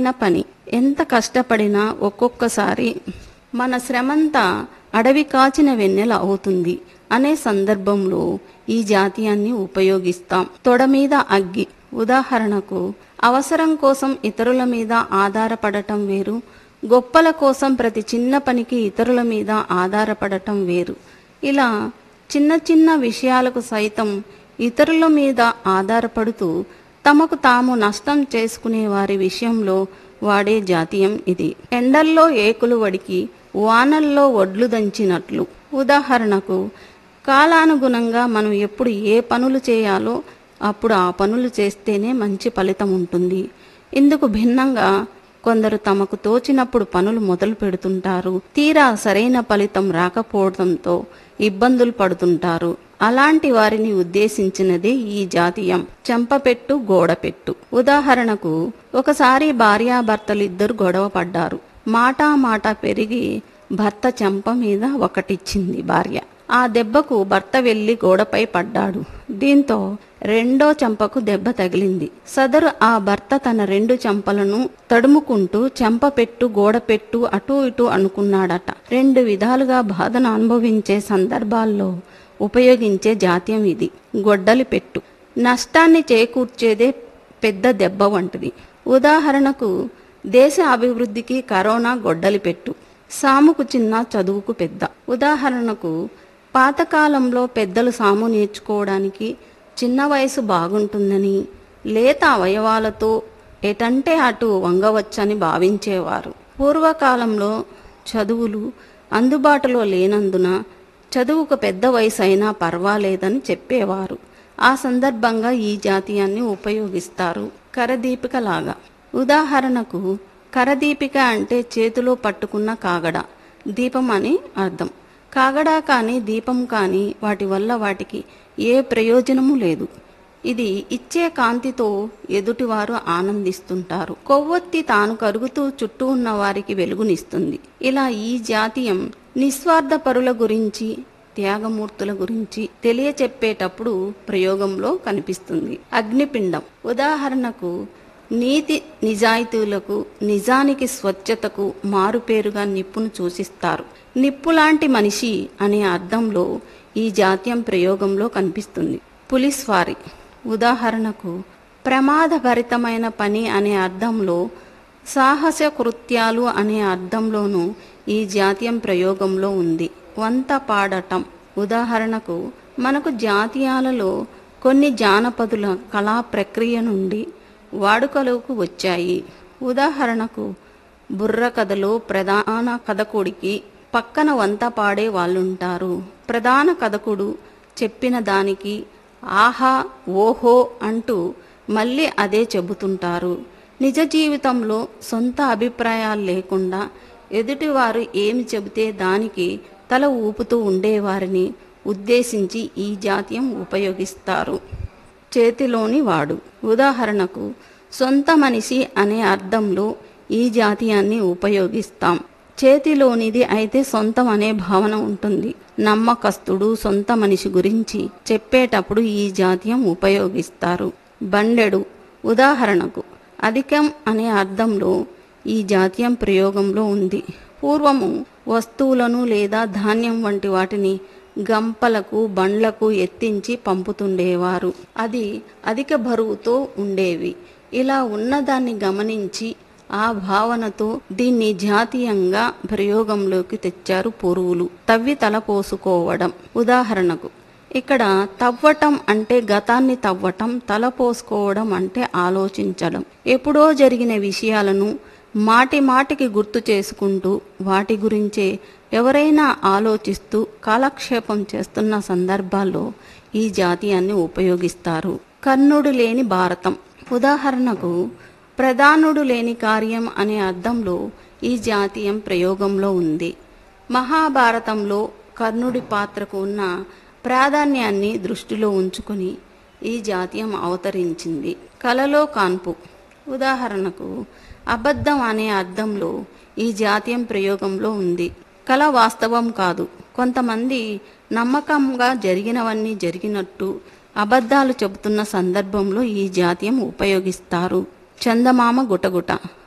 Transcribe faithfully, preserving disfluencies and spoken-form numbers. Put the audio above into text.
కఠినమైన పని. ఎంత కష్టపడినా ఒక్కొక్కసారి మన శ్రమంతా అడవి కాచిన వెన్నెల అవుతుంది అనే సందర్భంలో ఈ జాతీయాన్ని ఉపయోగిస్తాం. తొడ మీద అగ్గి. ఉదాహరణకు, అవసరం కోసం ఇతరుల మీద ఆధారపడటం వేరు, గొప్పల కోసం ప్రతి చిన్న పనికి ఇతరుల మీద ఆధారపడటం వేరు. ఇలా చిన్న చిన్న విషయాలకు సైతం ఇతరుల మీద ఆధారపడుతూ తమకు తాము నష్టం చేసుకునే వారి విషయంలో వాడే జాతీయం ఇది. ఎండల్లో ఏకులు వడికి వానల్లో ఒడ్లు దంచినట్లు. ఉదాహరణకు, కాలానుగుణంగా మనం ఎప్పుడు ఏ పనులు చేయాలో అప్పుడు ఆ పనులు చేస్తేనే మంచి ఫలితం ఉంటుంది. ఇందుకు భిన్నంగా కొందరు తమకు తోచినప్పుడు పనులు మొదలు పెడుతుంటారు. తీరా సరైన ఫలితం రాకపోవడంతో ఇబ్బందులు పడుతుంటారు. అలాంటి వారిని ఉద్దేశించినదే ఈ జాతీయం. చెంపపెట్టు, గోడపెట్టు. ఉదాహరణకు, ఒకసారి భార్యాభర్తలిద్దరు గొడవ పడ్డారు. మాటా మాట పెరిగి భర్త చెంప మీద ఒకటిచ్చింది భార్య. ఆ దెబ్బకు భర్త వెళ్లి గోడపై పడ్డాడు. దీంతో రెండో చెంపకు దెబ్బ తగిలింది. సదరు ఆ భర్త తన రెండు చెంపలను తడుముకుంటూ చెంపపెట్టు, గోడపెట్టు అటూ ఇటూ అనుకున్నాడట. రెండు విధాలుగా బాధను అనుభవించే సందర్భాల్లో ఉపయోగించే జాతీయం ఇది. గొడ్డలి పెట్టు. నష్టాన్ని చేకూర్చేదే పెద్ద దెబ్బ వంటిది. ఉదాహరణకు, దేశ అభివృద్ధికి కరోనా గొడ్డలి పెట్టు, సాముకు చిన్న, చదువుకు పెద్ద. ఉదాహరణకు, పాతకాలంలో పెద్దలు సాము నేర్చుకోవడానికి చిన్న వయసు బాగుంటుందని, లేత అవయవాలతో ఎటంటే అటు వంగవచ్చని భావించేవారు. పూర్వకాలంలో చదువులు అందుబాటులో లేనందున చదువుకు పెద్ద వయసు అయినా పర్వాలేదని చెప్పేవారు. ఆ సందర్భంగా ఈ జాతీయాన్ని ఉపయోగిస్తారు. కరదీపిక లాగా. ఉదాహరణకు, కరదీపిక అంటే చేతిలో పట్టుకున్న కాగడ, దీపం అని అర్థం. కాగడ కానీ దీపం కానీ వాటి వల్ల వాటికి ఏ ప్రయోజనము లేదు. ఇది ఇచ్చే కాంతితో ఎదుటివారు ఆనందిస్తుంటారు. కొవ్వొత్తి తాను కరుగుతూ చుట్టూ ఉన్న వారికి వెలుగునిస్తుంది. ఇలా ఈ జాతీయం నిస్వార్థ పరుల గురించి, త్యాగమూర్తుల గురించి తెలియచెప్పేటప్పుడు ప్రయోగంలో కనిపిస్తుంది. అగ్నిపిండం. ఉదాహరణకు, నీతి నిజాయితీలకు, నిజానికి, స్వచ్ఛతకు మారుపేరుగా నిప్పును సూచిస్తారు. నిప్పులాంటి మనిషి అనే అర్థంలో ఈ జాతీయం ప్రయోగంలో కనిపిస్తుంది. పులిస్వారి. ఉదాహరణకు, ప్రమాదభరితమైన పని అనే అర్థంలో, సాహస కృత్యాలు అనే అర్థంలోనూ ఈ జాతీయం ప్రయోగంలో ఉంది. వంత పాడటం. ఉదాహరణకు, మనకు జాతీయాలలో కొన్ని జానపదుల కళా ప్రక్రియ నుండి వాడుకలోకి వచ్చాయి. ఉదాహరణకు, బుర్ర కథలో ప్రధాన కథకుడికి పక్కన వంత పాడే వాళ్ళుంటారు. ప్రధాన కథకుడు చెప్పిన దానికి ఆహా, ఓహో అంటూ మళ్ళీ అదే చెబుతుంటారు. నిజ జీవితంలో సొంత అభిప్రాయాలు లేకుండా ఎదుటివారు ఏమి చెబితే దానికి తల ఊపుతూ ఉండేవారిని ఉద్దేశించి ఈ జాతీయం ఉపయోగిస్తారు. చేతిలోని వాడు. ఉదాహరణకు, సొంత మనిషి అనే అర్థంలో ఈ జాతీయాన్ని ఉపయోగిస్తాం. చేతిలోనిది అయితే సొంతం అనే భావన ఉంటుంది. నమ్మకస్తుడు, సొంత మనిషి గురించి చెప్పేటప్పుడు ఈ జాతీయం ఉపయోగిస్తారు. బండెడు. ఉదాహరణకు, అధికం అనే అర్థంలో ఈ జాతీయం ప్రయోగంలో ఉంది. పూర్వము వస్తువులను లేదా ధాన్యం వంటి వాటిని గంపలకు, బండ్లకు ఎత్తించి పంపుతుండేవారు. అది అధిక బరువుతో ఉండేవి. ఇలా ఉన్నదాన్ని గమనించి ఆ భావనతో దీన్ని జాతీయంగా ప్రయోగంలోకి తెచ్చారు పూర్వులు. తవ్వి తల పోసుకోవడం. ఉదాహరణకు, ఇక్కడ తవ్వటం అంటే గతాన్ని తవ్వటం, తల పోసుకోవడం అంటే ఆలోచించడం. ఎప్పుడో జరిగిన విషయాలను మాటి మాటికి గుర్తు చేసుకుంటూ వాటి గురించే ఎవరైనా ఆలోచిస్తూ కాలక్షేపం చేస్తున్న సందర్భాల్లో ఈ జాతీయాన్ని ఉపయోగిస్తారు. కర్ణుడు లేని భారతం. ఉదాహరణకు, ప్రధానుడు లేని కార్యం అనే అర్థంలో ఈ జాతీయం ప్రయోగంలో ఉంది. మహాభారతంలో కర్ణుడి పాత్రకు ఉన్న ప్రాధాన్యాన్ని దృష్టిలో ఉంచుకుని ఈ జాతీయం అవతరించింది. కలలో కాన్పు. ఉదాహరణకు, అబద్ధం అనే అర్థంలో ఈ జాతీయం ప్రయోగంలో ఉంది. కల వాస్తవం కాదు. కొంతమంది నమ్మకంగా జరిగినవన్నీ జరిగినట్టు అబద్ధాలు చెబుతున్న సందర్భంలో ఈ జాతీయం ఉపయోగిస్తారు. చందమామ గుటగుట.